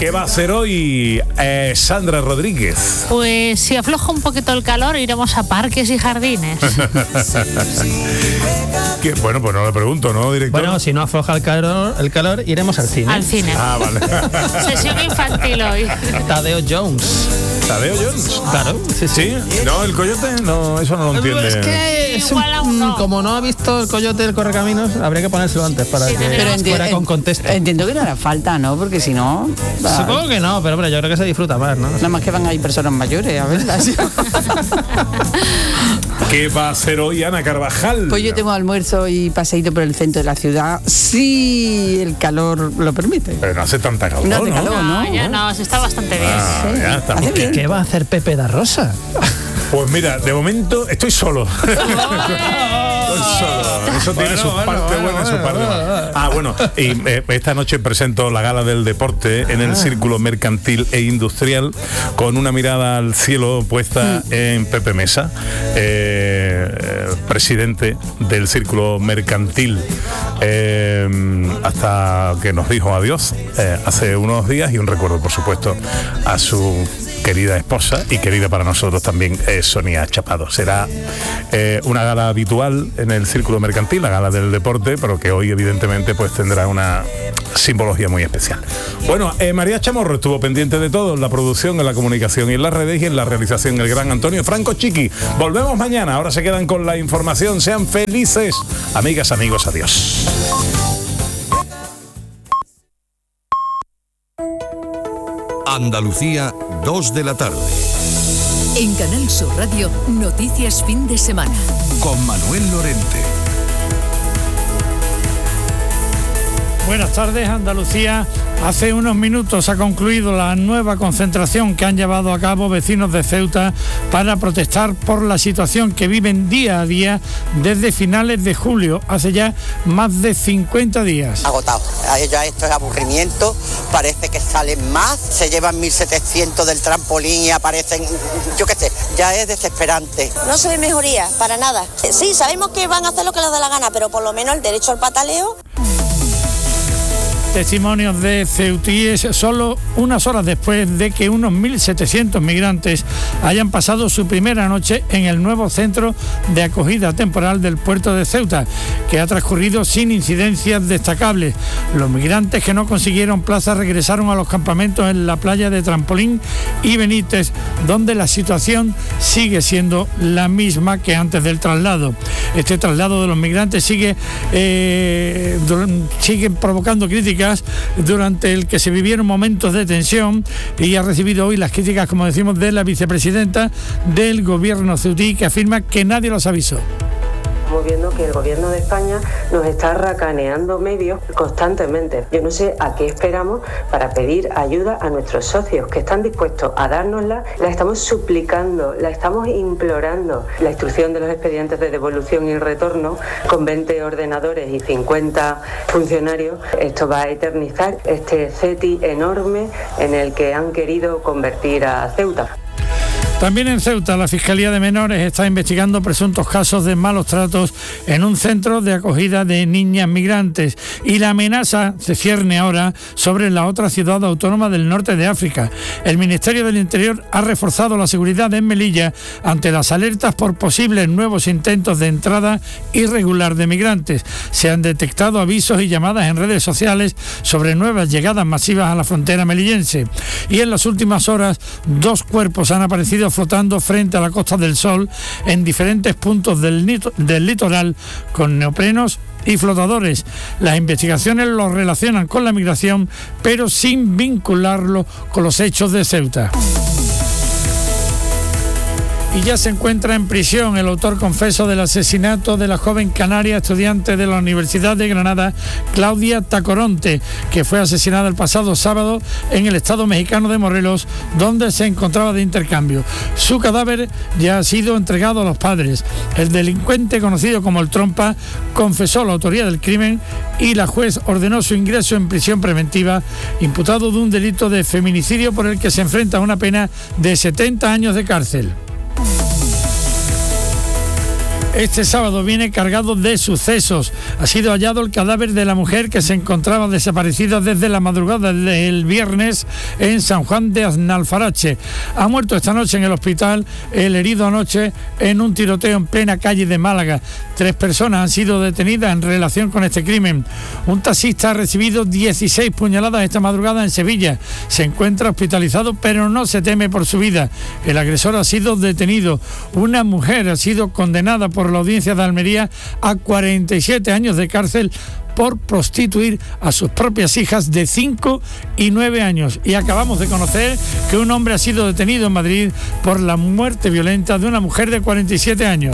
¿Qué va a hacer hoy Sandra Rodríguez? Pues si afloja un poquito el calor, iremos a parques y jardines. Bueno, pues no le pregunto, ¿no, director? Bueno, si no afloja el calor, iremos al cine. Al cine. Ah, vale. Sesión infantil hoy. Tadeo Jones. ¿Tadeo Jones? Claro, sí. ¿Sí? ¿No, el coyote? No, eso no lo entiende. Es que es Igual aún no. como no ha visto el coyote del Correcaminos, habría que ponérselo antes para Sí, que fuera con contexto. Entiendo que no hará falta, ¿no? Porque si no... Supongo que no, pero hombre, yo creo que se disfruta más, ¿no? Nada más que van ahí personas mayores a verlas. ¿Qué va a hacer hoy Ana Carvajal? Pues yo tengo almuerzo y paseíto por el centro de la ciudad, si el calor lo permite. Pero no hace tanta calor, No hace calor, ¿no? Ya no, se está bastante bien. Ah, ya está. Hace bien. ¿Qué va a hacer Pepe da Rosa? Pues mira, de momento estoy solo. Estoy solo. Eso tiene su parte buena y su parte mala. Ah, bueno, y esta noche presento la gala del deporte en el Círculo Mercantil e Industrial, con una mirada al cielo puesta en Pepe Mesa, presidente del Círculo Mercantil, hasta que nos dijo adiós hace unos días, y un recuerdo, por supuesto, a su querida esposa y querida para nosotros también, Sonia Chapado. Será una gala habitual en el Círculo Mercantil, la gala del deporte, pero que hoy evidentemente pues tendrá una simbología muy especial. Bueno, María Chamorro estuvo pendiente de todo, en la producción, en la comunicación y en las redes, y en la realización el gran Antonio Franco Chiqui. Volvemos mañana, ahora se quedan con la información. Sean felices, amigas, amigos, adiós. Andalucía, 2 de la tarde. En Canal Sur Radio, Noticias Fin de Semana. Con Manuel Lorente. Buenas tardes, Andalucía. Hace unos minutos ha concluido la nueva concentración que han llevado a cabo vecinos de Ceuta para protestar por la situación que viven día a día desde finales de julio, hace ya más de 50 días. Agotado. Ya esto es aburrimiento, parece que salen más, se llevan 1.700 del trampolín y aparecen, yo qué sé, ya es desesperante. No se ve mejoría, para nada. Sí, sabemos que van a hacer lo que les dé la gana, pero por lo menos el derecho al pataleo. Testimonios de ceutíes solo unas horas después de que unos 1.700 migrantes hayan pasado su primera noche en el nuevo centro de acogida temporal del puerto de Ceuta, que ha transcurrido sin incidencias destacables. Los migrantes que no consiguieron plaza regresaron a los campamentos en la playa de Trampolín y Benítez, donde la situación sigue siendo la misma que antes del traslado. Este traslado de los migrantes sigue provocando críticas, durante el que se vivieron momentos de tensión, y ha recibido hoy las críticas, como decimos, de la vicepresidenta del gobierno ceutí, que afirma que nadie los avisó. Estamos viendo que el gobierno de España nos está racaneando medios constantemente. Yo no sé a qué esperamos para pedir ayuda a nuestros socios que están dispuestos a dárnosla. La estamos suplicando, la estamos implorando. La instrucción de los expedientes de devolución y retorno, con 20 ordenadores y 50 funcionarios, esto va a eternizar este CETI enorme en el que han querido convertir a Ceuta. También en Ceuta, la Fiscalía de Menores está investigando presuntos casos de malos tratos en un centro de acogida de niñas migrantes, y la amenaza se cierne ahora sobre la otra ciudad autónoma del norte de África. El Ministerio del Interior ha reforzado la seguridad en Melilla ante las alertas por posibles nuevos intentos de entrada irregular de migrantes. Se han detectado avisos y llamadas en redes sociales sobre nuevas llegadas masivas a la frontera melillense. Y en las últimas horas, 2 cuerpos han aparecido flotando frente a la Costa del Sol en diferentes puntos del litoral, con neoprenos y flotadores. Las investigaciones los relacionan con la migración, pero sin vincularlo con los hechos de Ceuta. Y ya se encuentra en prisión el autor confeso del asesinato de la joven canaria estudiante de la Universidad de Granada, Claudia Tacoronte, que fue asesinada el pasado sábado en el estado mexicano de Morelos, donde se encontraba de intercambio. Su cadáver ya ha sido entregado a los padres. El delincuente, conocido como el Trompa, confesó la autoría del crimen, y la juez ordenó su ingreso en prisión preventiva, imputado de un delito de feminicidio por el que se enfrenta a una pena de 70 años de cárcel. Este sábado viene cargado de sucesos. Ha sido hallado el cadáver de la mujer que se encontraba desaparecida desde la madrugada del viernes en San Juan de Aznalfarache. Ha muerto esta noche en el hospital el herido anoche en un tiroteo en plena calle de Málaga. 3 personas han sido detenidas en relación con este crimen. Un taxista ha recibido 16 puñaladas esta madrugada en Sevilla. Se encuentra hospitalizado, pero no se teme por su vida. El agresor ha sido detenido. Una mujer ha sido condenada por la audiencia de Almería a 47 años de cárcel por prostituir a sus propias hijas de 5 y 9 años. Y acabamos de conocer que un hombre ha sido detenido en Madrid por la muerte violenta de una mujer de 47 años.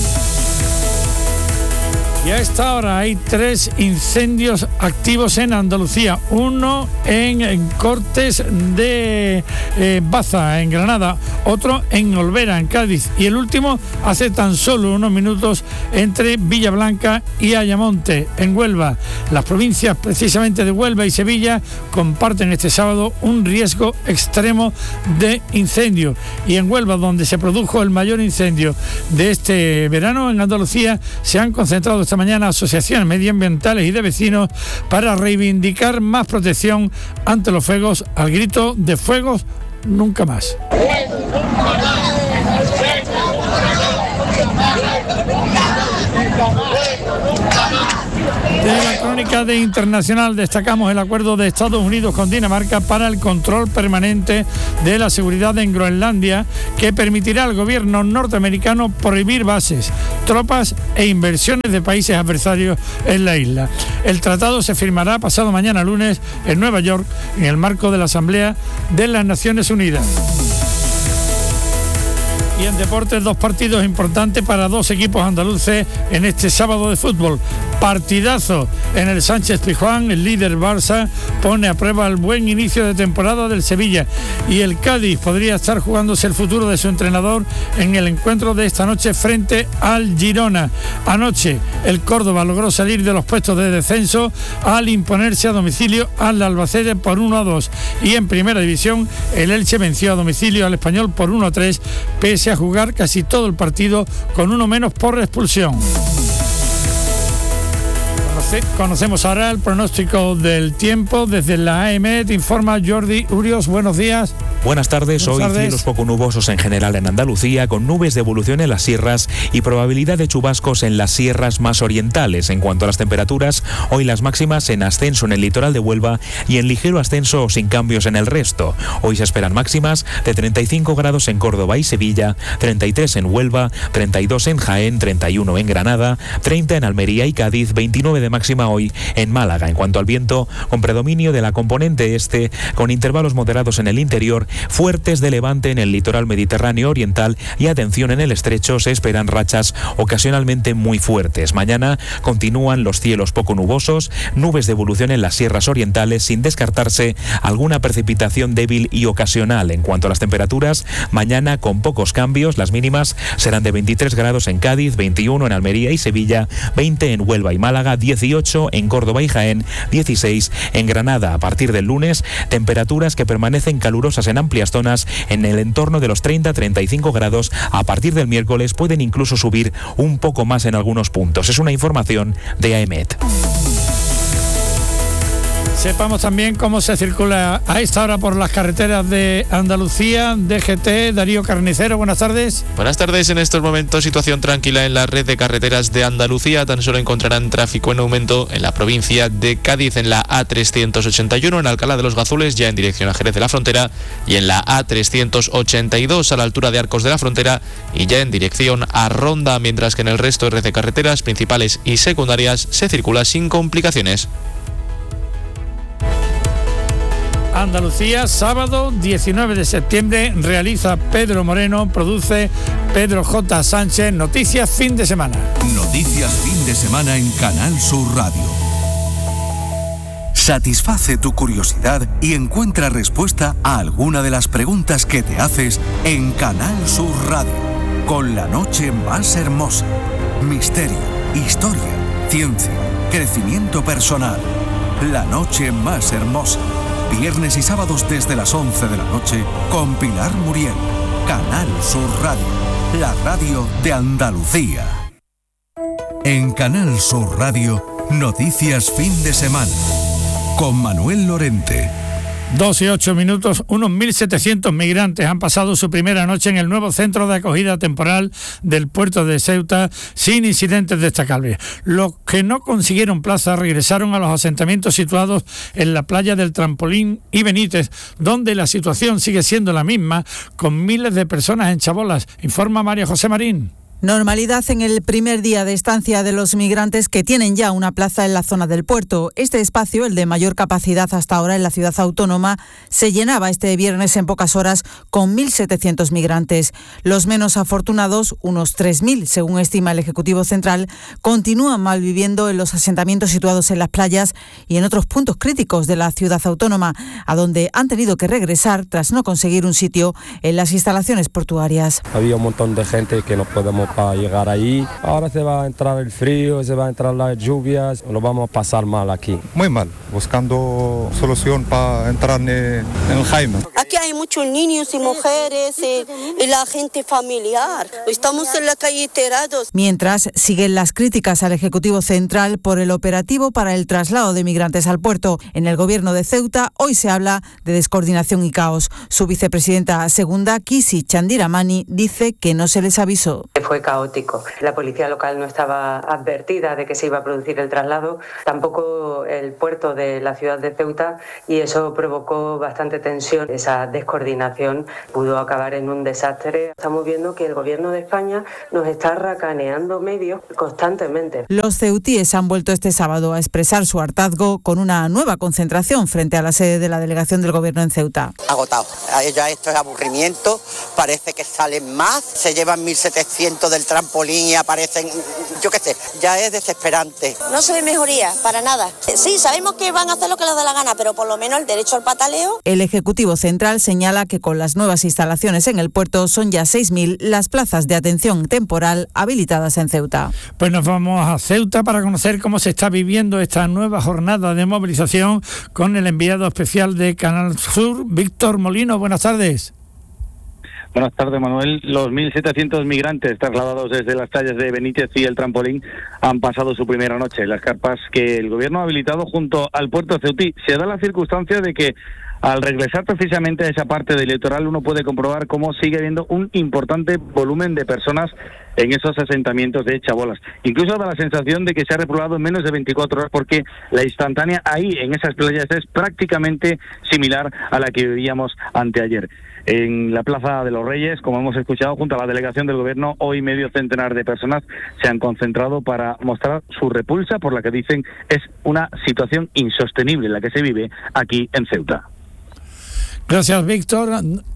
Y a esta hora hay 3 incendios activos en Andalucía. Uno en Cortes de Baza, en Granada. Otro en Olvera, en Cádiz. Y el último hace tan solo unos minutos entre Villablanca y Ayamonte, en Huelva. Las provincias precisamente de Huelva y Sevilla comparten este sábado un riesgo extremo de incendio. Y en Huelva, donde se produjo el mayor incendio de este verano, en Andalucía, se han concentrado esta mañana asociaciones medioambientales y de vecinos para reivindicar más protección ante los fuegos, al grito de fuegos nunca más. De la crónica de Internacional destacamos el acuerdo de Estados Unidos con Dinamarca para el control permanente de la seguridad en Groenlandia, que permitirá al gobierno norteamericano prohibir bases, tropas e inversiones de países adversarios en la isla. El tratado se firmará pasado mañana lunes en Nueva York en el marco de la Asamblea de las Naciones Unidas. Y en deportes, 2 partidos importantes para 2 equipos andaluces en este sábado de fútbol. Partidazo en el Sánchez-Pizjuán. El líder Barça pone a prueba el buen inicio de temporada del Sevilla. Y el Cádiz podría estar jugándose el futuro de su entrenador en el encuentro de esta noche frente al Girona. Anoche el Córdoba logró salir de los puestos de descenso al imponerse a domicilio al Albacete por 1-2. Y en Primera División el Elche venció a domicilio al Español por 1-3, pese a jugar casi todo el partido con uno menos por expulsión. Conocemos ahora el pronóstico del tiempo desde la AEMET. Informa Jordi Urios. Buenos días. Buenas tardes. Hoy cielos poco nubosos en general en Andalucía, con nubes de evolución en las sierras y probabilidad de chubascos en las sierras más orientales. En cuanto a las temperaturas, hoy las máximas en ascenso en el litoral de Huelva y en ligero ascenso o sin cambios en el resto. Hoy se esperan máximas de 35 grados en Córdoba y Sevilla, 33 en Huelva, 32 en Jaén, 31 en Granada, 30 en Almería y Cádiz, 29 de máxima hoy en Málaga. En cuanto al viento, con predominio de la componente este, con intervalos moderados en el interior, fuertes de levante en el litoral mediterráneo oriental y atención en el estrecho, se esperan rachas ocasionalmente muy fuertes. Mañana continúan los cielos poco nubosos, nubes de evolución en las sierras orientales, sin descartarse alguna precipitación débil y ocasional. En cuanto a las temperaturas, mañana con pocos cambios, las mínimas serán de 23 grados en Cádiz, 21 en Almería y Sevilla, 20 en Huelva y Málaga, 18 en Córdoba y Jaén, 16 en Granada. A partir del lunes, temperaturas que permanecen calurosas en amplias zonas en el entorno de los 30-35 grados. A partir del miércoles pueden incluso subir un poco más en algunos puntos. Es una información de AEMET. Sepamos también cómo se circula a esta hora por las carreteras de Andalucía. DGT, Darío Carnicero, buenas tardes. Buenas tardes. En estos momentos situación tranquila en la red de carreteras de Andalucía. Tan solo encontrarán tráfico en aumento en la provincia de Cádiz, en la A381 en Alcalá de los Gazules, ya en dirección a Jerez de la Frontera, y en la A382 a la altura de Arcos de la Frontera y ya en dirección a Ronda, mientras que en el resto de red de carreteras principales y secundarias se circula sin complicaciones. Andalucía, sábado 19 de septiembre, realiza Pedro Moreno, produce Pedro J. Sánchez. Noticias fin de semana. Noticias fin de semana en Canal Sur Radio. Satisface tu curiosidad y encuentra respuesta a alguna de las preguntas que te haces en Canal Sur Radio. Con la noche más hermosa. Misterio, historia, ciencia, crecimiento personal. La noche más hermosa. Viernes y sábados desde las 11 de la noche con Pilar Muriel. Canal Sur Radio, la radio de Andalucía. En Canal Sur Radio, Noticias Fin de Semana, con Manuel Lorente. 2 y 8 minutos, unos 1.700 migrantes han pasado su primera noche en el nuevo centro de acogida temporal del puerto de Ceuta sin incidentes destacables. Los que no consiguieron plaza regresaron a los asentamientos situados en la playa del Trampolín y Benítez, donde la situación sigue siendo la misma, con miles de personas en chabolas, informa María José Marín. Normalidad en el primer día de estancia de los migrantes que tienen ya una plaza en la zona del puerto. Este espacio, el de mayor capacidad hasta ahora en la ciudad autónoma, se llenaba este viernes en pocas horas con 1.700 migrantes. Los menos afortunados, unos 3.000 según estima el Ejecutivo Central, continúan malviviendo en los asentamientos situados en las playas y en otros puntos críticos de la ciudad autónoma, a donde han tenido que regresar tras no conseguir un sitio en las instalaciones portuarias. Había un montón de gente que no podemos para llegar ahí. Ahora se va a entrar el frío, se va a entrar las lluvias, lo vamos a pasar mal aquí. Muy mal, buscando solución para entrar en el Jaime. Aquí hay muchos niños y mujeres y la gente familiar. Estamos en la calle tirados. Mientras, siguen las críticas al Ejecutivo Central por el operativo para el traslado de migrantes al puerto. En el gobierno de Ceuta hoy se habla de descoordinación y caos. Su vicepresidenta segunda, Kisi Chandiramani, dice que no se les avisó. Fue caótico. La policía local no estaba advertida de que se iba a producir el traslado, tampoco el puerto de la ciudad de Ceuta, y eso provocó bastante tensión. Esa descoordinación pudo acabar en un desastre. Estamos viendo que el gobierno de España nos está racaneando medios constantemente. Los ceutíes han vuelto este sábado a expresar su hartazgo con una nueva concentración frente a la sede de la delegación del gobierno en Ceuta. Agotado. Ya esto es aburrimiento, parece que salen más, se llevan 1.700 del trampolín y aparecen, yo qué sé, ya es desesperante. No se ve mejoría, para nada. Sí, sabemos que van a hacer lo que les dé la gana, pero por lo menos el derecho al pataleo. El Ejecutivo Central señala que con las nuevas instalaciones en el puerto son ya 6.000 las plazas de atención temporal habilitadas en Ceuta. Pues nos vamos a Ceuta para conocer cómo se está viviendo esta nueva jornada de movilización con el enviado especial de Canal Sur, Víctor Molino. Buenas tardes. Buenas tardes, Manuel. Los 1.700 migrantes trasladados desde las playas de Benítez y el Trampolín han pasado su primera noche en las carpas que el gobierno ha habilitado junto al puerto ceutí. Se da la circunstancia de que al regresar precisamente a esa parte del litoral uno puede comprobar cómo sigue habiendo un importante volumen de personas en esos asentamientos de chabolas. Incluso da la sensación de que se ha repoblado en menos de 24 horas porque la instantánea ahí en esas playas es prácticamente similar a la que vivíamos anteayer. En la Plaza de los Reyes, como hemos escuchado, junto a la delegación del gobierno, hoy medio centenar de personas se han concentrado para mostrar su repulsa por la que dicen es una situación insostenible la que se vive aquí en Ceuta. Gracias, Víctor.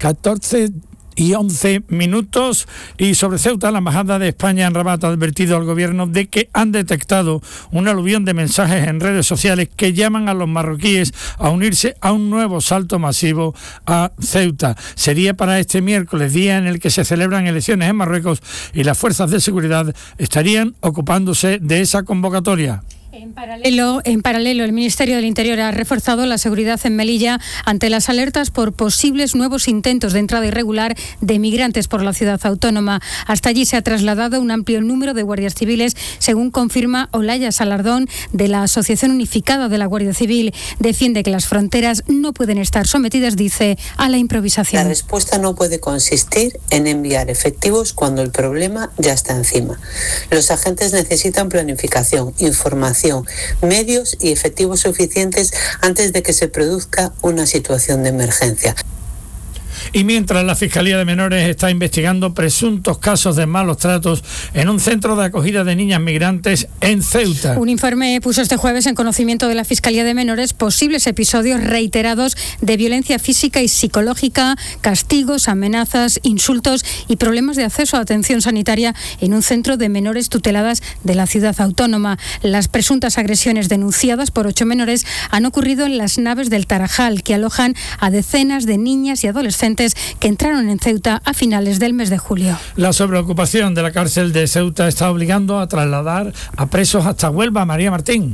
14:11 y sobre Ceuta, la Embajada de España en Rabat ha advertido al gobierno de que han detectado un aluvión de mensajes en redes sociales que llaman a los marroquíes a unirse a un nuevo salto masivo a Ceuta. Sería para este miércoles, día en el que se celebran elecciones en Marruecos y las fuerzas de seguridad estarían ocupándose de esa convocatoria. En paralelo, el Ministerio del Interior ha reforzado la seguridad en Melilla ante las alertas por posibles nuevos intentos de entrada irregular de migrantes por la ciudad autónoma. Hasta allí se ha trasladado un amplio número de guardias civiles, según confirma Olaya Salardón, de la Asociación Unificada de la Guardia Civil. Defiende que las fronteras no pueden estar sometidas, dice, a la improvisación. La respuesta no puede consistir en enviar efectivos cuando el problema ya está encima. Los agentes necesitan planificación, información, medios y efectivos suficientes antes de que se produzca una situación de emergencia. Y mientras la Fiscalía de Menores está investigando presuntos casos de malos tratos en un centro de acogida de niñas migrantes en Ceuta. Un informe puso este jueves en conocimiento de la Fiscalía de Menores posibles episodios reiterados de violencia física y psicológica, castigos, amenazas, insultos y problemas de acceso a atención sanitaria en un centro de menores tuteladas de la ciudad autónoma. Las presuntas agresiones denunciadas por 8 menores han ocurrido en las naves del Tarajal, que alojan a decenas de niñas y adolescentes que entraron en Ceuta a finales del mes de julio. La sobreocupación de la cárcel de Ceuta está obligando a trasladar a presos hasta Huelva. María Martín.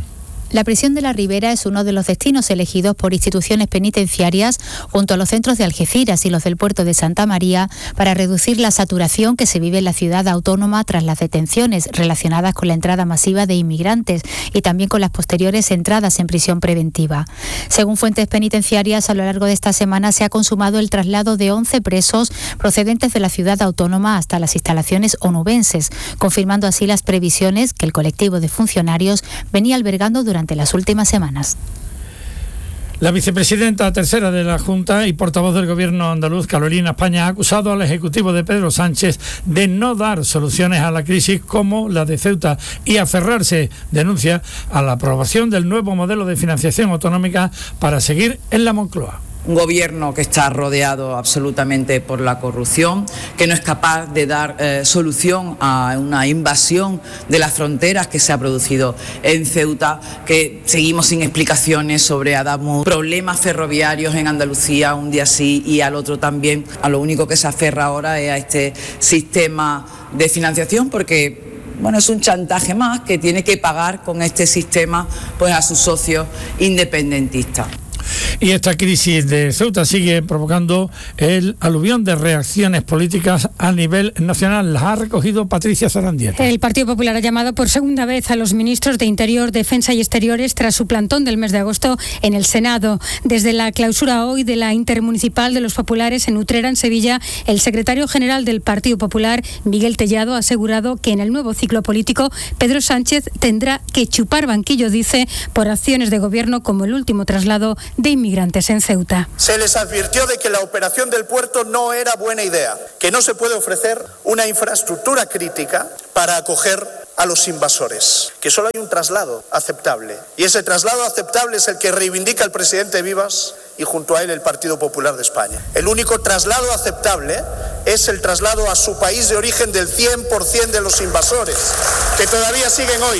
La prisión de la Ribera es uno de los destinos elegidos por instituciones penitenciarias junto a los centros de Algeciras y los del puerto de Santa María para reducir la saturación que se vive en la ciudad autónoma tras las detenciones relacionadas con la entrada masiva de inmigrantes y también con las posteriores entradas en prisión preventiva. Según fuentes penitenciarias, a lo largo de esta semana se ha consumado el traslado de 11 presos procedentes de la ciudad autónoma hasta las instalaciones onubenses, confirmando así las previsiones que el colectivo de funcionarios venía albergando durante las últimas semanas. La vicepresidenta tercera de la Junta y portavoz del Gobierno andaluz, Carolina España, ha acusado al Ejecutivo de Pedro Sánchez de no dar soluciones a la crisis como la de Ceuta y aferrarse, denuncia, a la aprobación del nuevo modelo de financiación autonómica para seguir en la Moncloa. Un gobierno que está rodeado absolutamente por la corrupción, que no es capaz de dar solución a una invasión de las fronteras que se ha producido en Ceuta, que seguimos sin explicaciones sobre Adamuz, problemas ferroviarios en Andalucía un día sí y al otro también. A lo único que se aferra ahora es a este sistema de financiación porque es un chantaje más que tiene que pagar con este sistema pues a sus socios independentistas. Y esta crisis de Ceuta sigue provocando el aluvión de reacciones políticas a nivel nacional. Las ha recogido Patricia Zarandieta. El Partido Popular ha llamado por segunda vez a los ministros de Interior, Defensa y Exteriores tras su plantón del mes de agosto en el Senado. Desde la clausura hoy de la Intermunicipal de los Populares en Utrera, en Sevilla, el secretario general del Partido Popular, Miguel Tellado, ha asegurado que en el nuevo ciclo político Pedro Sánchez tendrá que chupar banquillo, dice, por acciones de gobierno como el último traslado de inmigrantes en Ceuta. Se les advirtió de que la operación del puerto no era buena idea, que no se puede ofrecer una infraestructura crítica para acoger a los invasores, que solo hay un traslado aceptable. Y ese traslado aceptable es el que reivindica el presidente Vivas y junto a él el Partido Popular de España. El único traslado aceptable es el traslado a su país de origen del 100% de los invasores, que todavía siguen hoy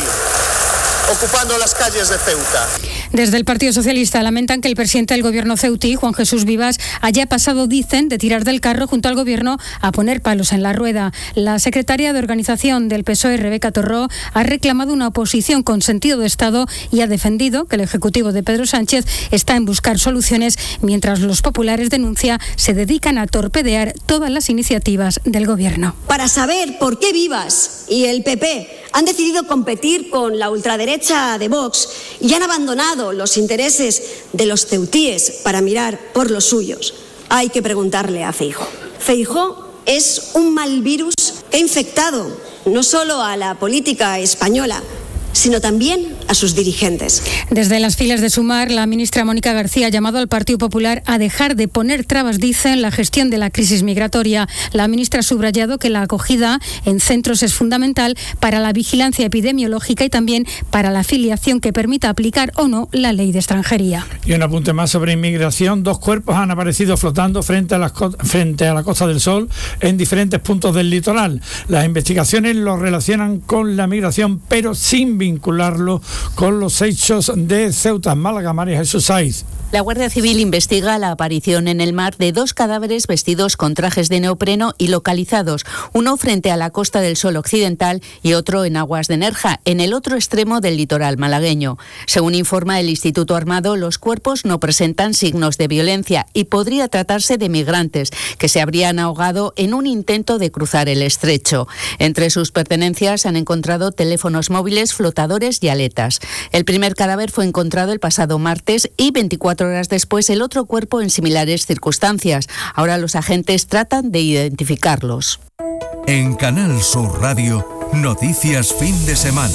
ocupando las calles de Ceuta. Desde el Partido Socialista lamentan que el presidente del Gobierno ceutí, Juan Jesús Vivas, haya pasado, dicen, de tirar del carro junto al Gobierno a poner palos en la rueda. La secretaria de Organización del PSOE, Rebeca Torró, ha reclamado una oposición con sentido de Estado y ha defendido que el Ejecutivo de Pedro Sánchez está en buscar soluciones, mientras los populares, denuncia, se dedican a torpedear todas las iniciativas del Gobierno. Para saber por qué Vivas y el PP han decidido competir con la ultraderecha de Vox y han abandonado los intereses de los ceutíes para mirar por los suyos, hay que preguntarle a Feijóo. Feijóo es un mal virus que ha infectado no solo a la política española, sino también a sus dirigentes. Desde las filas de Sumar, la ministra Mónica García ha llamado al Partido Popular a dejar de poner trabas, dice, en la gestión de la crisis migratoria. La ministra ha subrayado que la acogida en centros es fundamental para la vigilancia epidemiológica y también para la afiliación que permita aplicar o no la ley de extranjería. Y un apunte más sobre inmigración. 2 cuerpos han aparecido flotando frente a la Costa del Sol en diferentes puntos del litoral. Las investigaciones lo relacionan con la migración, pero sin vincularlo con los hechos de Ceuta. Málaga, María Jesús Saiz. La Guardia Civil investiga la aparición en el mar de 2 cadáveres vestidos con trajes de neopreno y localizados, uno frente a la Costa del Sol occidental y otro en aguas de Nerja, en el otro extremo del litoral malagueño. Según informa el Instituto Armado, los cuerpos no presentan signos de violencia y podría tratarse de migrantes que se habrían ahogado en un intento de cruzar el estrecho. Entre sus pertenencias han encontrado teléfonos móviles, flotadores y aletas. El primer cadáver fue encontrado el pasado martes y 24 horas después el otro cuerpo en similares circunstancias. Ahora los agentes tratan de identificarlos. En Canal Sur Radio, noticias fin de semana,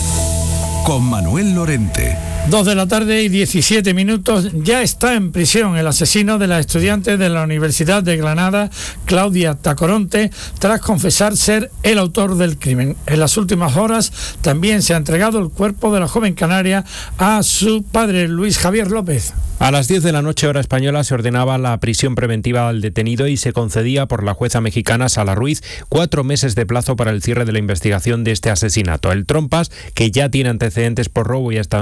con Manuel Lorente. 2 de la tarde y 17 minutos. Ya está en prisión el asesino de la estudiante de la Universidad de Granada, Claudia Tacoronte, tras confesar ser el autor del crimen. En las últimas horas también se ha entregado el cuerpo de la joven canaria a su padre, Luis Javier López. A las 10 de la noche, hora española, se ordenaba la prisión preventiva al detenido y se concedía por la jueza mexicana Sala Ruiz 4 meses de plazo para el cierre de la investigación de este asesinato. El Trompas, que ya tiene antecedentes por robo y ha estado en prisión,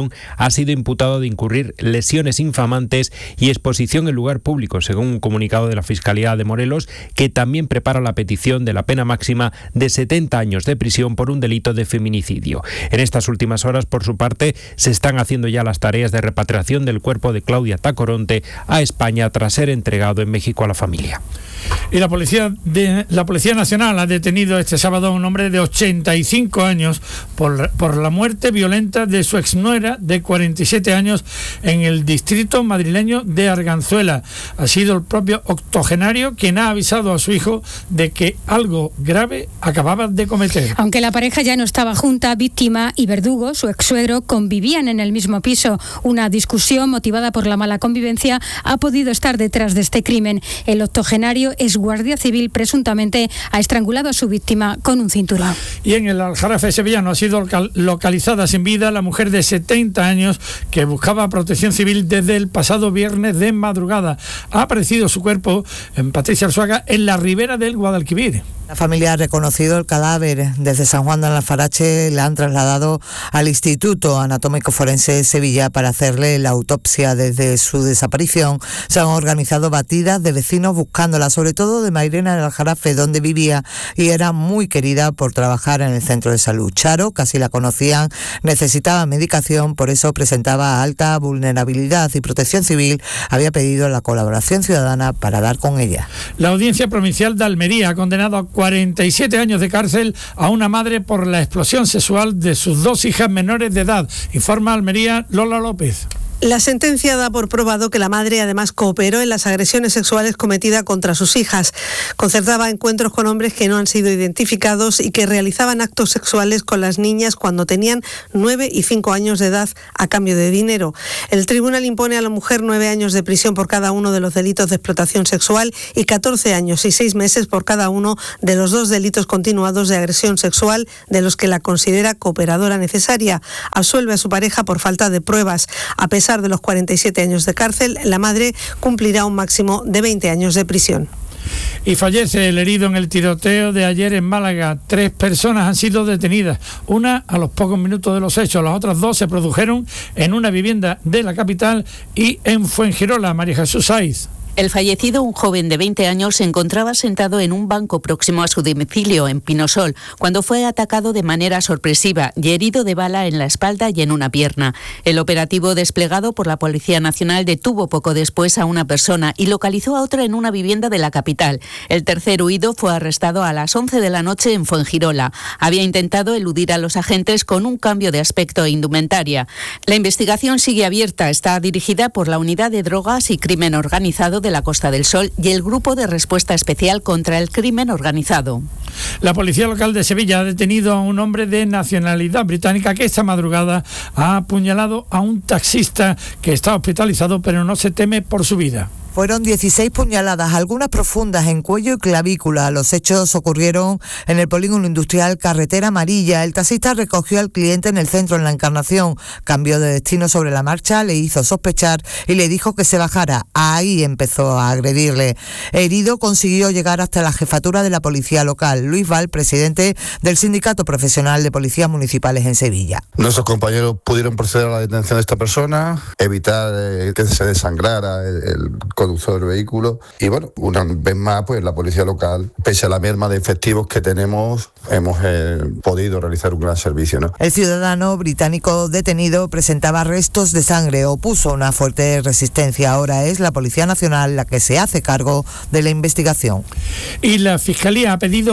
León ha sido imputado de incurrir lesiones infamantes y exposición en lugar público, según un comunicado de la Fiscalía de Morelos, que también prepara la petición de la pena máxima de 70 años de prisión por un delito de feminicidio. En estas últimas horas, por su parte, se están haciendo ya las tareas de repatriación del cuerpo de Claudia Tacoronte a España tras ser entregado en México a la familia. Y la Policía Nacional ha detenido este sábado a un hombre de 85 años por la muerte violenta de su exnuera de 47 años en el distrito madrileño de Arganzuela. Ha sido el propio octogenario quien ha avisado a su hijo de que algo grave acababa de cometer. Aunque la pareja ya no estaba junta, víctima y verdugo, su ex-suegro, convivían en el mismo piso. Una discusión motivada por la mala convivencia ha podido estar detrás de este crimen. El octogenario es guardia civil, presuntamente ha estrangulado a su víctima con un cinturón. Y en el Aljarafe sevillano ha sido localizada sin vida la mujer de 70 años que buscaba protección civil desde el pasado viernes de madrugada. Ha aparecido su cuerpo en Patricia Arzuaga en la ribera del Guadalquivir. La familia ha reconocido el cadáver. Desde San Juan de Alfarache la han trasladado al Instituto Anatómico Forense de Sevilla para hacerle la autopsia. Desde su desaparición se han organizado batidas de vecinos buscándola, sobre todo de Mairena del Aljarafe, donde vivía y era muy querida por trabajar en el centro de salud. Charo, casi la conocían, necesitaba medicación, por eso presentaba alta vulnerabilidad y Protección Civil había pedido la colaboración ciudadana para dar con ella. La Audiencia Provincial de Almería ha condenado a 47 años de cárcel a una madre por la explosión sexual de sus 2 hijas menores de edad. Informa Almería Lola López. La sentencia da por probado que la madre además cooperó en las agresiones sexuales cometidas contra sus hijas. Concertaba encuentros con hombres que no han sido identificados y que realizaban actos sexuales con las niñas cuando tenían 9 y 5 años de edad a cambio de dinero. El tribunal impone a la mujer 9 años de prisión por cada uno de los delitos de explotación sexual y 14 años y 6 meses por cada uno de los 2 delitos continuados de agresión sexual de los que la considera cooperadora necesaria. Absuelve a su pareja por falta de pruebas. A pesar de los 47 años de cárcel, la madre cumplirá un máximo de 20 años de prisión. Y fallece el herido en el tiroteo de ayer en Málaga. 3 personas han sido detenidas, una a los pocos minutos de los hechos. Las otras 2 se produjeron en una vivienda de la capital y en Fuengirola. María Jesús Saiz. El fallecido, un joven de 20 años, se encontraba sentado en un banco próximo a su domicilio en Pinosol cuando fue atacado de manera sorpresiva y herido de bala en la espalda y en una pierna. El operativo desplegado por la Policía Nacional detuvo poco después a una persona y localizó a otra en una vivienda de la capital. El tercer huido fue arrestado a las 11 de la noche en Fuengirola. Había intentado eludir a los agentes con un cambio de aspecto e indumentaria. La investigación sigue abierta. Está dirigida por la Unidad de Drogas y Crimen Organizado de la Costa del Sol y el Grupo de Respuesta Especial contra el Crimen Organizado. La Policía Local de Sevilla ha detenido a un hombre de nacionalidad británica que esta madrugada ha apuñalado a un taxista que está hospitalizado, pero no se teme por su vida. Fueron 16 puñaladas, algunas profundas en cuello y clavícula. Los hechos ocurrieron en el polígono industrial Carretera Amarilla. El taxista recogió al cliente en el centro, en la Encarnación. Cambió de destino sobre la marcha, le hizo sospechar y le dijo que se bajara. Ahí empezó a agredirle. Herido, consiguió llegar hasta la jefatura de la policía local. Luis Val, presidente del Sindicato Profesional de Policías Municipales en Sevilla. Nuestros compañeros pudieron proceder a la detención de esta persona, evitar que se desangrara el conductor del vehículo y bueno, una vez más pues la policía local, pese a la merma de efectivos que tenemos, hemos podido realizar un gran servicio, ¿no? El ciudadano británico detenido presentaba restos de sangre, opuso una fuerte resistencia. Ahora es la Policía Nacional la que se hace cargo de la investigación. Y la Fiscalía ha pedido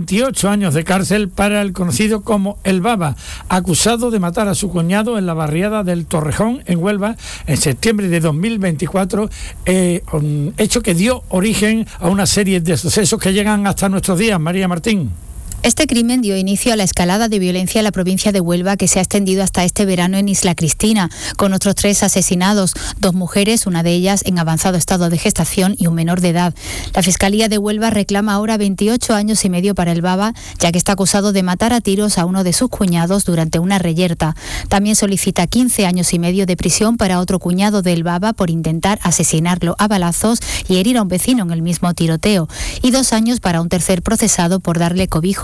28 años de cárcel para el conocido como El Baba, acusado de matar a su cuñado en la barriada del Torrejón, en Huelva, en septiembre de 2024, un hecho que dio origen a una serie de sucesos que llegan hasta nuestros días. María Martín. Este crimen dio inicio a la escalada de violencia en la provincia de Huelva que se ha extendido hasta este verano en Isla Cristina, con otros 3 asesinados, 2 mujeres, una de ellas en avanzado estado de gestación y un menor de edad. La Fiscalía de Huelva reclama ahora 28 años y medio para el Baba, ya que está acusado de matar a tiros a uno de sus cuñados durante una reyerta. También solicita 15 años y medio de prisión para otro cuñado del Baba por intentar asesinarlo a balazos y herir a un vecino en el mismo tiroteo, y 2 años para un tercer procesado por darle cobijo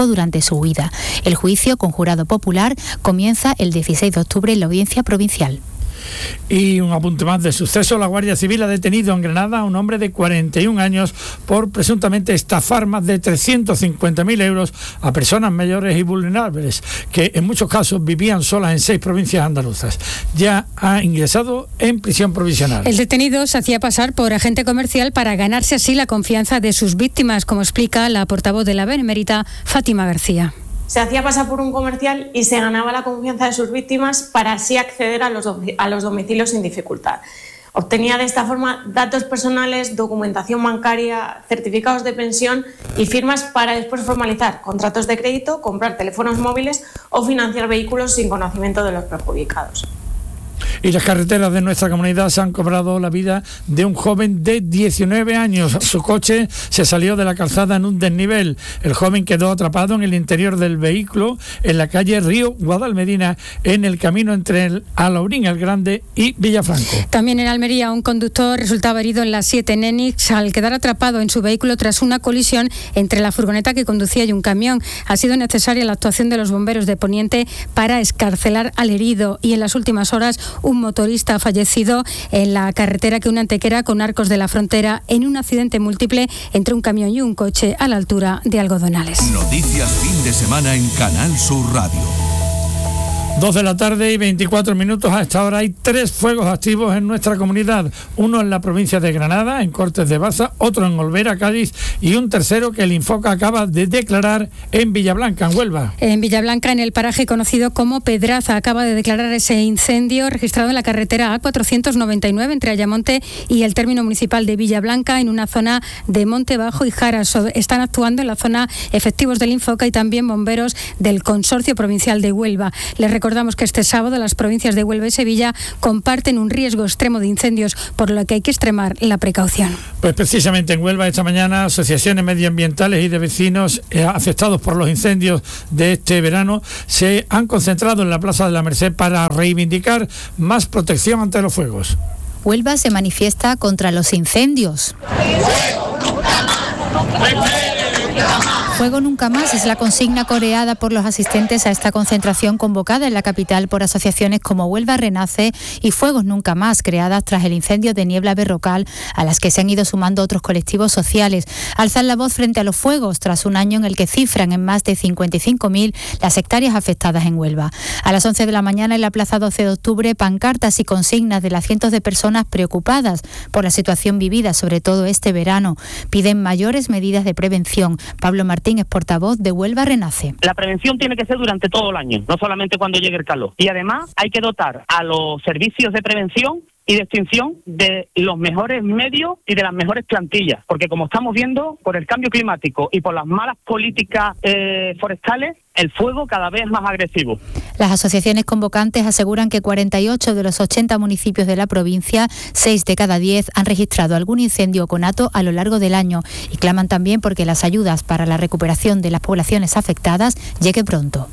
tráfico durante su huida. El juicio, con jurado popular, comienza el 16 de octubre en la Audiencia Provincial. Y un apunte más de suceso: la Guardia Civil ha detenido en Granada a un hombre de 41 años por presuntamente estafar más de 350.000 euros a personas mayores y vulnerables, que en muchos casos vivían solas en 6 provincias andaluzas. Ya ha ingresado en prisión provisional. El detenido se hacía pasar por agente comercial para ganarse así la confianza de sus víctimas, como explica la portavoz de la Benemérita, Fátima García. Se hacía pasar por un comercial y se ganaba la confianza de sus víctimas para así acceder a los domicilios sin dificultad. Obtenía de esta forma datos personales, documentación bancaria, certificados de pensión y firmas para después formalizar contratos de crédito, comprar teléfonos móviles o financiar vehículos sin conocimiento de los perjudicados. Y las carreteras de nuestra comunidad se han cobrado la vida de un joven de 19 años. Su coche se salió de la calzada en un desnivel. El joven quedó atrapado en el interior del vehículo en la calle Río Guadalmedina, en el camino entre Alaurín el Grande y Villafranco. También en Almería, un conductor resultaba herido en la 7 en Enix al quedar atrapado en su vehículo tras una colisión entre la furgoneta que conducía y un camión. Ha sido necesaria la actuación de los bomberos de Poniente para excarcelar al herido, y en las últimas horas un motorista ha fallecido en la carretera que une Antequera con Arcos de la Frontera en un accidente múltiple entre un camión y un coche a la altura de Algodonales. Noticias fin de semana en Canal Sur Radio. 2 de la tarde y 24 minutos. A esta hora hay 3 fuegos activos en nuestra comunidad. Uno en la provincia de Granada, en Cortes de Baza, otro en Olvera, Cádiz, y un tercero que el Infoca acaba de declarar en Villablanca, en Huelva. En Villablanca, en el paraje conocido como Pedraza, acaba de declarar ese incendio registrado en la carretera A499 entre Ayamonte y el término municipal de Villablanca, en una zona de Monte Bajo y Jaras. Están actuando en la zona efectivos del Infoca y también bomberos del Consorcio Provincial de Huelva. Les recordamos que este sábado las provincias de Huelva y Sevilla comparten un riesgo extremo de incendios, por lo que hay que extremar la precaución. Pues precisamente en Huelva esta mañana asociaciones medioambientales y de vecinos afectados por los incendios de este verano se han concentrado en la Plaza de la Merced para reivindicar más protección ante los fuegos. Huelva se manifiesta contra los incendios. Fuego nunca más es la consigna coreada por los asistentes a esta concentración convocada en la capital por asociaciones como Huelva Renace y Fuegos Nunca Más, creadas tras el incendio de Niebla Berrocal, a las que se han ido sumando otros colectivos sociales. Alzan la voz frente a los fuegos tras un año en el que cifran en más de 55.000 las hectáreas afectadas en Huelva. A las 11 de la mañana en la Plaza 12 de Octubre, pancartas y consignas de las cientos de personas preocupadas por la situación vivida, sobre todo este verano. Piden mayores medidas de prevención. Pablo Martín es portavoz de Huelva Renace. La prevención tiene que ser durante todo el año, no solamente cuando llegue el calor. Y además hay que dotar a los servicios de prevención y de extinción de los mejores medios y de las mejores plantillas, porque como estamos viendo, por el cambio climático y por las malas políticas forestales, el fuego cada vez es más agresivo. Las asociaciones convocantes aseguran que 48 de los 80 municipios de la provincia, 6 de cada 10, han registrado algún incendio o conato a lo largo del año, y claman también porque las ayudas para la recuperación de las poblaciones afectadas llegue pronto.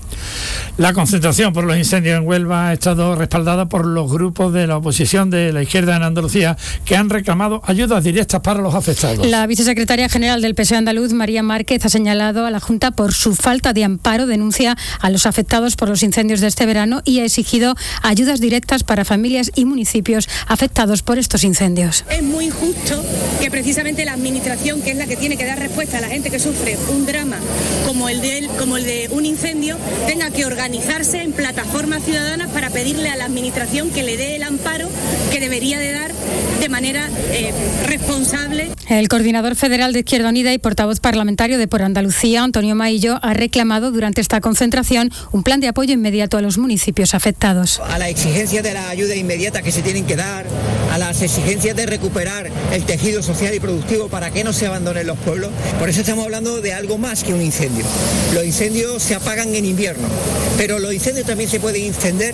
La concentración por los incendios en Huelva ha estado respaldada por los grupos de la oposición de la izquierda en Andalucía, que han reclamado ayudas directas para los afectados. La vicesecretaria general del PSOE andaluz, María Márquez, ha señalado a la Junta por su falta de amparo, denuncia a los afectados por los incendios de este verano y ha exigido ayudas directas para familias y municipios afectados por estos incendios. Es muy injusto que precisamente la administración, que es la que tiene que dar respuesta a la gente que sufre un drama como el de un incendio, tenga que organizarse en plataformas ciudadanas para pedirle a la administración que le dé el amparo que debería de dar de manera responsable. El coordinador federal de Izquierda Unida y portavoz parlamentario de Por Andalucía, Antonio Maillo, ha reclamado durante esta concentración un plan de apoyo inmediato a los municipios afectados. A la exigencia de la ayuda inmediata que se tienen que dar, a las exigencias de recuperar el tejido social y productivo para que no se abandonen los pueblos. Por eso estamos hablando de algo más que un incendio. Los incendios se apagan en invierno, pero los incendios también se pueden encender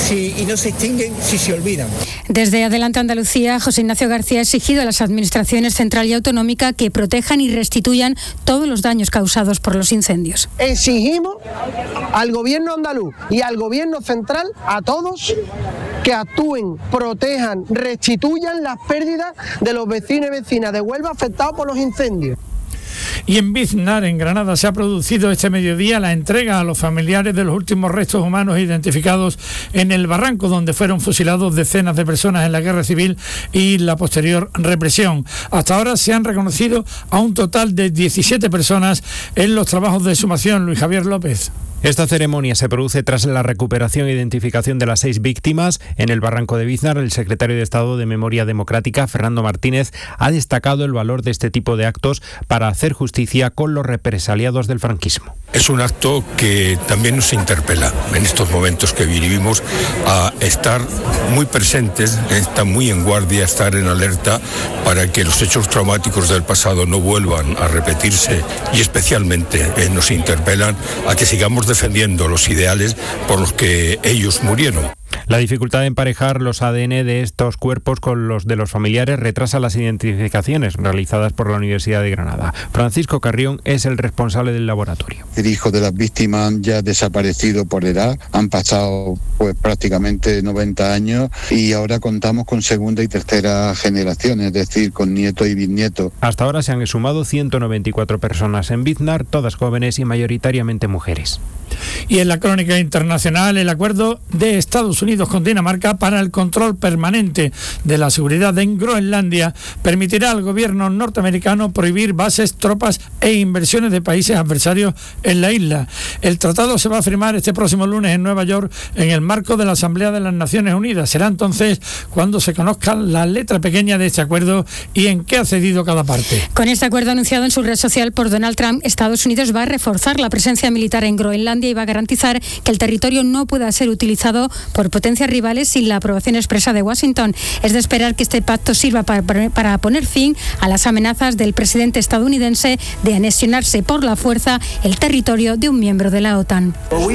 y no se extinguen si se olvidan. Desde Adelante Andalucía, José Ignacio García ha exigido a las administraciones central y autonómica que protejan y restituyan todos los daños causados por los incendios. Exigimos al gobierno andaluz y al gobierno central, a todos, que actúen, protejan, restituyan las pérdidas de los vecinos y vecinas de Huelva afectados por los incendios. Y en Biznar, en Granada, se ha producido este mediodía la entrega a los familiares de los últimos restos humanos identificados en el barranco donde fueron fusilados decenas de personas en la guerra civil y la posterior represión. Hasta ahora se han reconocido a un total de 17 personas en los trabajos de exhumación. Luis Javier López. Esta ceremonia se produce tras la recuperación e identificación de las 6 víctimas en el barranco de Biznar. El secretario de Estado de Memoria Democrática, Fernando Martínez, ha destacado el valor de este tipo de actos para hacer justicia con los represaliados del franquismo. Es un acto que también nos interpela en estos momentos que vivimos a estar muy presentes, estar muy en guardia, estar en alerta para que los hechos traumáticos del pasado no vuelvan a repetirse, y especialmente nos interpelan a que sigamos defendiendo los ideales por los que ellos murieron. La dificultad de emparejar los ADN de estos cuerpos con los de los familiares retrasa las identificaciones realizadas por la Universidad de Granada. Francisco Carrión es el responsable del laboratorio. El hijo de las víctimas han ya desaparecido por edad, han pasado pues prácticamente 90 años y ahora contamos con segunda y tercera generación, es decir, con nietos y bisnietos. Hasta ahora se han exhumado 194 personas en Biznar, todas jóvenes y mayoritariamente mujeres. Y en la crónica internacional, el acuerdo de Estados Unidos con Dinamarca para el control permanente de la seguridad en Groenlandia permitirá al gobierno norteamericano prohibir bases, tropas e inversiones de países adversarios en la isla. El tratado se va a firmar este próximo lunes en Nueva York en el marco de la Asamblea de las Naciones Unidas. Será entonces cuando se conozca la letra pequeña de este acuerdo y en qué ha cedido cada parte. Con este acuerdo anunciado en su red social por Donald Trump, Estados Unidos va a reforzar la presencia militar en Groenlandia y va a garantizar que el territorio no pueda ser utilizado por potencias rivales sin la aprobación expresa de Washington. Es de esperar que este pacto sirva para poner fin a las amenazas del presidente estadounidense de anexionarse por la fuerza el territorio de un miembro de la OTAN.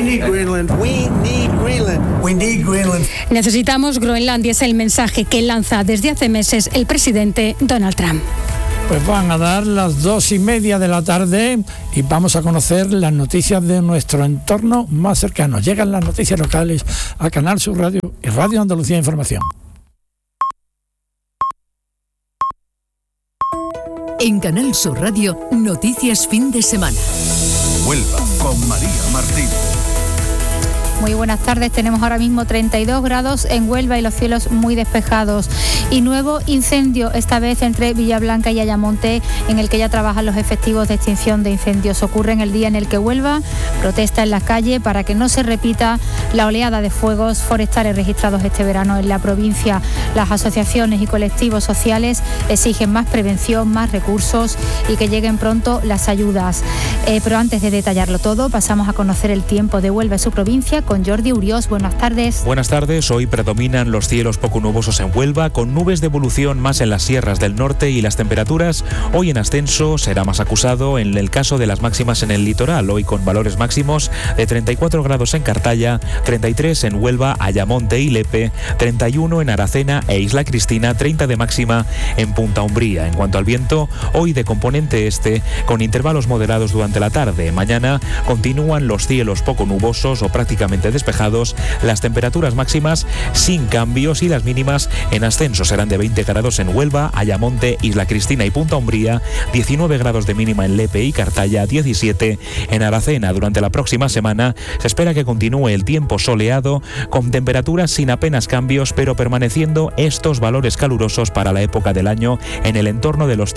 Necesitamos Groenlandia, es el mensaje que lanza desde hace meses el presidente Donald Trump. Pues van a dar las 2:30 de la tarde y vamos a conocer las noticias de nuestro entorno más cercano. Llegan las noticias locales a Canal Sur Radio y Radio Andalucía Información. En Canal Sur Radio, noticias fin de semana. Huelva con María Martín. Muy buenas tardes, tenemos ahora mismo 32 grados en Huelva y los cielos muy despejados. Y nuevo incendio, esta vez entre Villablanca y Ayamonte, en el que ya trabajan los efectivos de extinción de incendios. Ocurre en el día en el que Huelva protesta en las calles para que no se repita la oleada de fuegos forestales registrados este verano en la provincia. Las asociaciones y colectivos sociales exigen más prevención, más recursos y que lleguen pronto las ayudas. Pero antes de detallarlo todo, pasamos a conocer el tiempo de Huelva y su provincia con Jordi Uriós. Buenas tardes. Buenas tardes. Hoy predominan los cielos poco nubosos en Huelva, con nubes de evolución más en las sierras del norte, y las temperaturas hoy en ascenso. Será más acusado en el caso de las máximas en el litoral, hoy con valores máximos de 34 grados en Cartaya, 33 en Huelva, Ayamonte y Lepe, 31 en Aracena e Isla Cristina, 30 de máxima en Punta Umbría. En cuanto al viento, hoy de componente este, con intervalos moderados durante la tarde. Mañana continúan los cielos poco nubosos o prácticamente despejados, las temperaturas máximas sin cambios y las mínimas en ascenso. Serán de 20 grados en Huelva, Ayamonte, Isla Cristina y Punta Umbría, 19 grados de mínima en Lepe y Cartaya, 17 en Aracena. Durante la próxima semana se espera que continúe el tiempo soleado, con temperaturas sin apenas cambios, pero permaneciendo estos valores calurosos para la época del año en el entorno de los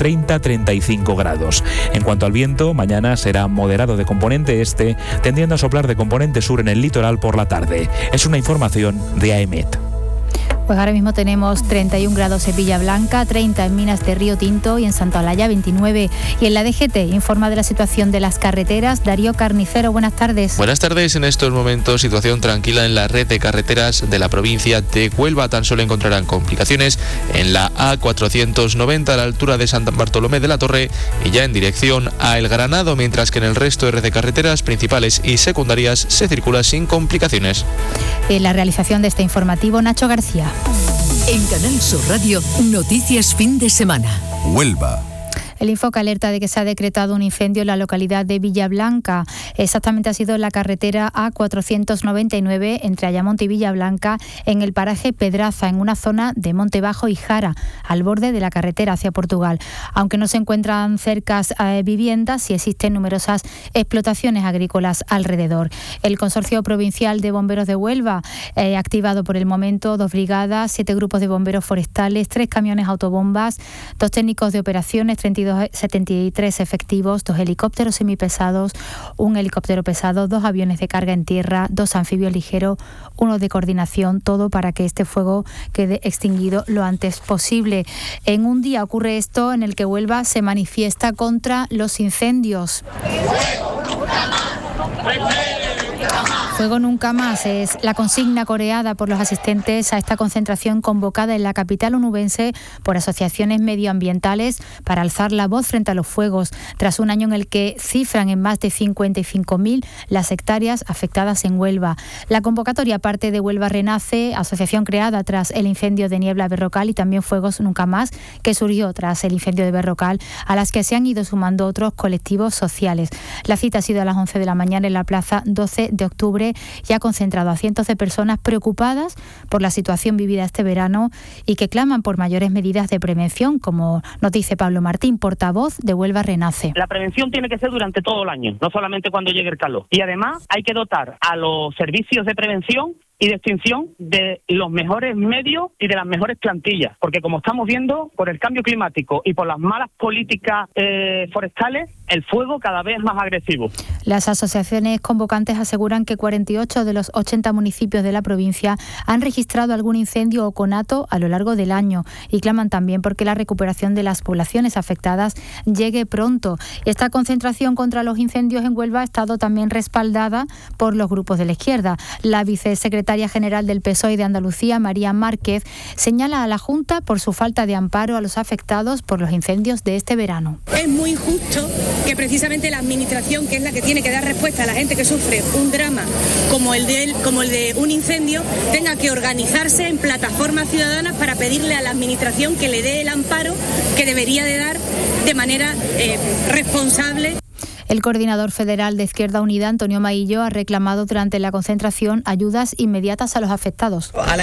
30-35 grados. En cuanto al viento, mañana será moderado de componente este, tendiendo a soplar de componente sur en el litoral por la tarde. Es una información de AEMET. Pues ahora mismo tenemos 31 grados en Villablanca, 30 en Minas de Río Tinto y en Santa Olalla 29. Y en la DGT informa de la situación de las carreteras. Darío Carnicero, buenas tardes. Buenas tardes. En estos momentos situación tranquila en la red de carreteras de la provincia de Huelva. Tan solo encontrarán complicaciones en la A490 a la altura de San Bartolomé de la Torre y ya en dirección a El Granado, mientras que en el resto de red de carreteras principales y secundarias se circula sin complicaciones. En la realización de este informativo, Nacho García. En Canal Sur Radio, noticias fin de semana. Huelva. El Infoca alerta de que se ha decretado un incendio en la localidad de Villablanca. Exactamente ha sido en la carretera A499 entre Ayamonte y Villablanca, en el paraje Pedraza, en una zona de Monte Bajo y Jara, al borde de la carretera hacia Portugal. Aunque no se encuentran cercas viviendas, sí existen numerosas explotaciones agrícolas alrededor. El Consorcio Provincial de Bomberos de Huelva ha activado por el momento 2 brigadas, 7 grupos de bomberos forestales, 3 camiones autobombas, 2 técnicos de operaciones, 73 efectivos, 2 helicópteros semipesados, 1 helicóptero pesado, 2 aviones de carga en tierra, 2 anfibios ligeros, 1 de coordinación, todo para que este fuego quede extinguido lo antes posible. En un día ocurre esto en el que Huelva se manifiesta contra los incendios. Fuego nunca más es la consigna coreada por los asistentes a esta concentración convocada en la capital onubense por asociaciones medioambientales para alzar la voz frente a los fuegos, tras un año en el que cifran en más de 55.000 las hectáreas afectadas en Huelva. La convocatoria parte de Huelva Renace, asociación creada tras el incendio de Niebla Berrocal, y también Fuegos Nunca Más, que surgió tras el incendio de Berrocal, a las que se han ido sumando otros colectivos sociales. La cita ha sido a las 11 de la mañana en la plaza 12 de octubre y ha concentrado a cientos de personas preocupadas por la situación vivida este verano y que claman por mayores medidas de prevención, como nos dice Pablo Martín, portavoz de Huelva Renace. La prevención tiene que ser durante todo el año, no solamente cuando llegue el calor. Y además hay que dotar a los servicios de prevención y de extinción de los mejores medios y de las mejores plantillas, porque como estamos viendo, por el cambio climático y por las malas políticas forestales, el fuego cada vez es más agresivo. Las asociaciones convocantes aseguran que 48 de los 80 municipios de la provincia han registrado algún incendio o conato a lo largo del año y claman también porque la recuperación de las poblaciones afectadas llegue pronto. Esta concentración contra los incendios en Huelva ha estado también respaldada por los grupos de la izquierda. La vicesecretaria general del PSOE de Andalucía, María Márquez, señala a la Junta por su falta de amparo a los afectados por los incendios de este verano. Es muy injusto que precisamente la administración, que es la que tiene que dar respuesta a la gente que sufre un drama como el de un incendio, tenga que organizarse en plataformas ciudadanas para pedirle a la administración que le dé el amparo que debería de dar de manera responsable. El coordinador federal de Izquierda Unida, Antonio Maillo, ha reclamado durante la concentración ayudas inmediatas a los afectados.